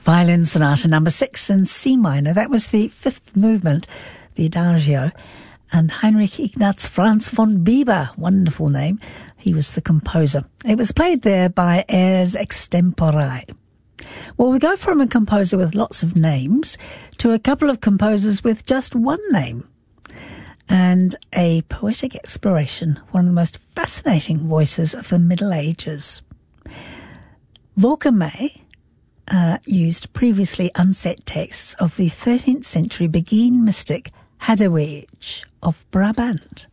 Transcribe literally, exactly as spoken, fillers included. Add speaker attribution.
Speaker 1: Violin Sonata number six in C minor. That was the fifth movement, the Adagio. And Heinrich Ignaz Franz von Bieber, wonderful name. He was the composer. It was played there by Airs Extempore. Well, we go from a composer with lots of names to a couple of composers with just one name. And a poetic exploration, one of the most fascinating voices of the Middle Ages. Volker May Uh, used previously unset texts of the thirteenth century Beguine mystic Hadewij of Brabant.